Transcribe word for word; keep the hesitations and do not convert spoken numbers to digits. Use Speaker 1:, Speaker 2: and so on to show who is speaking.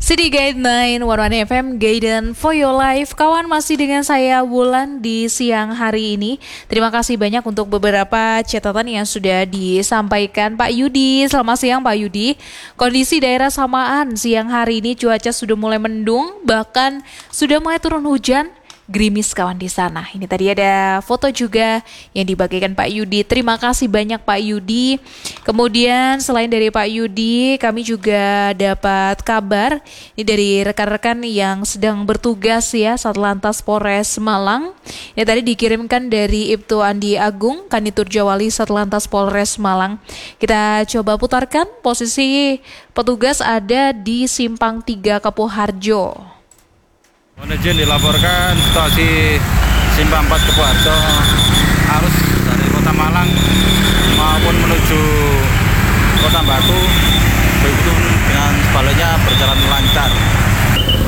Speaker 1: City Guide sembilan satu satu F M, Guidance for Your Life. Kawan, masih dengan saya Wulan di siang hari ini. Terima kasih banyak untuk beberapa catatan yang sudah disampaikan Pak Yudi. Selamat siang Pak Yudi. Kondisi daerah Samaan siang hari ini cuaca sudah mulai mendung, bahkan sudah mulai turun hujan. Gerimis kawan di sana. Ini tadi ada foto juga yang dibagikan Pak Yudi. Terima kasih banyak Pak Yudi. Kemudian selain dari Pak Yudi, kami juga dapat kabar ini dari rekan-rekan yang sedang bertugas ya Satlantas Polres Malang. Ini tadi dikirimkan dari Ibtu Andi Agung, Kanitur Jawali Satlantas Polres Malang. Kita coba putarkan. Posisi petugas ada di Simpang tiga Kepuharjo.
Speaker 2: Mohon izin dilaporkan situasi Simpang empat Kepuharjo, arus dari Kota Malang maupun menuju Kota Batu begitu dengan sebaliknya berjalan lancar.